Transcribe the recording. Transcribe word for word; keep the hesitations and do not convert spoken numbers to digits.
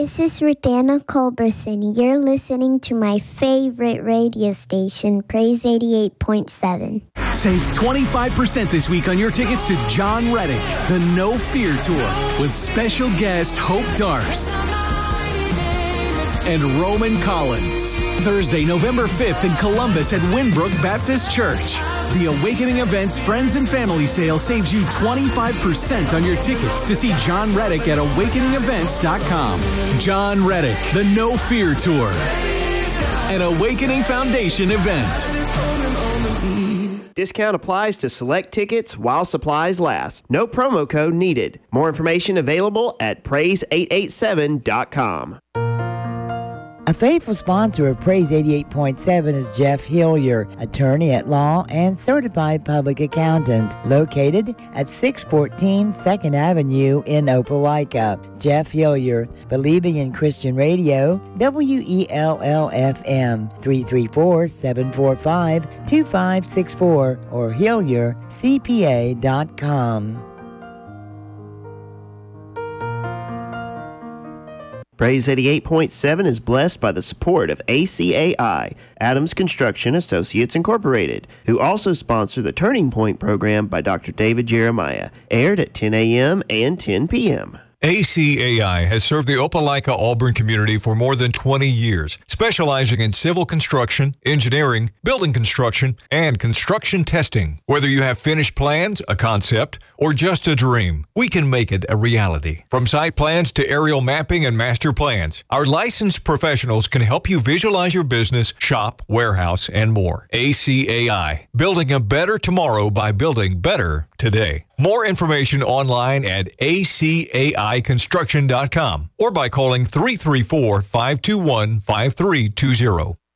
This is Ruthanna Culberson. You're listening to my favorite radio station, Praise eighty-eight point seven. Save twenty-five percent this week on your tickets to John Reddick, the No Fear Tour, with special guest Hope Darst and Roman Collins. Thursday, November fifth in Columbus at Winbrook Baptist Church. The Awakening Events Friends and Family Sale saves you twenty-five percent on your tickets to see John Reddick at awakening events dot com. John Reddick, the No Fear Tour, an Awakening Foundation event. Discount applies to select tickets while supplies last. No promo code needed. More information available at praise eight eight seven dot com. A faithful sponsor of Praise eighty-eight point seven is Jeff Hillier, attorney at law and certified public accountant, located at six fourteen second Avenue in Opelika. Jeff Hillier, believing in Christian radio, W E L L F M, three three four, seven four five, two five six four or Hillier C P A dot com. Praise eighty-eight point seven is blessed by the support of A C A I, Adams Construction Associates Incorporated, who also sponsor the Turning Point program by Doctor David Jeremiah, aired at ten a.m. and ten p.m. A C A I has served the Opelika-Auburn community for more than twenty years, specializing in civil construction, engineering, building construction, and construction testing. Whether you have finished plans, a concept, or just a dream, we can make it a reality. From site plans to aerial mapping and master plans, our licensed professionals can help you visualize your business, shop, warehouse, and more. A C A I, building a better tomorrow by building better today. More information online at A C A I construction dot com or by calling three three four, five two one, five three two zero.